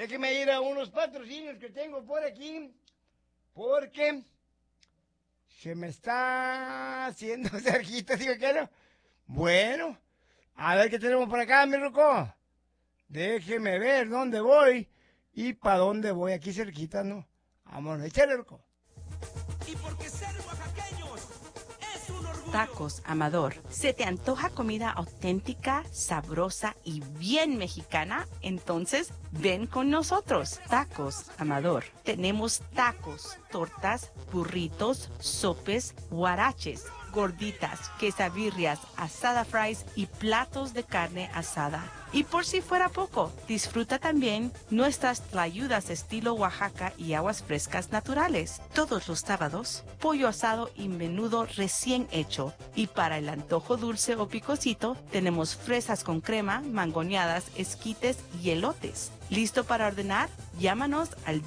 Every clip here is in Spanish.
déjeme ir a unos patrocinios que tengo por aquí, porque se me está haciendo cerquita, digo que no. Bueno, a ver qué tenemos por acá, mi ruco. Déjeme ver dónde voy y para dónde voy, aquí cerquita, ¿no? Vámonos, échale, ruco. Y porque ser oaxaqueños es un orgullo. Tacos Amador. ¿Se te antoja comida auténtica, sabrosa y bien mexicana? Entonces, ven con nosotros. Tacos Amador. Tenemos tacos, tortas, burritos, sopes, huaraches, gorditas, quesabirrias, asada fries y platos de carne asada. Y por si fuera poco, disfruta también nuestras tlayudas estilo Oaxaca y aguas frescas naturales. Todos los sábados, pollo asado y menudo recién hecho. Y para el antojo dulce o picosito, tenemos fresas con crema, mangoneadas, esquites y elotes. ¿Listo para ordenar? Llámanos al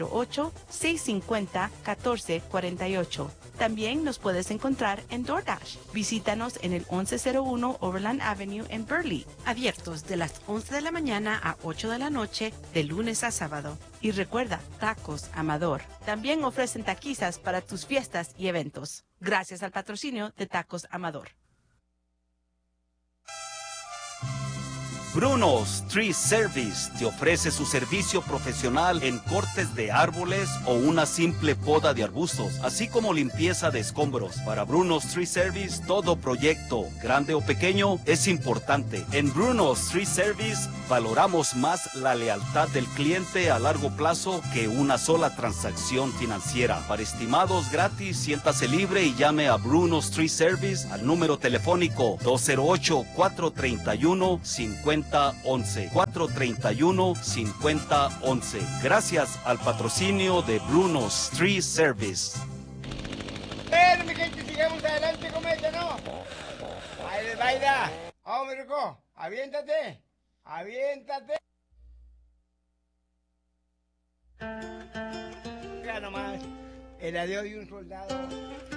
208-650-1448. También nos puedes encontrar en DoorDash. Visítanos en el 1101 Overland Avenue en Burley. Abiertos de las 11 de la mañana a 8 de la noche, de lunes a sábado. Y recuerda, Tacos Amador. También ofrecen taquizas para tus fiestas y eventos. Gracias al patrocinio de Tacos Amador. Bruno's Tree Service te ofrece su servicio profesional en cortes de árboles o una simple poda de arbustos, así como limpieza de escombros. Para Bruno's Tree Service, todo proyecto, grande o pequeño, es importante. En Bruno's Tree Service valoramos más la lealtad del cliente a largo plazo que una sola transacción financiera. Para estimados gratis, siéntase libre y llame a Bruno's Tree Service al número telefónico 208-431-5011. 431-5011. Gracias al patrocinio de Bruno's Tree Service. Bueno, mi gente, sigamos adelante con esto, ¿no? Baila, baila. Vamos, mi ruco, aviéntate, aviéntate. Mira nomás, el adiós de un soldado.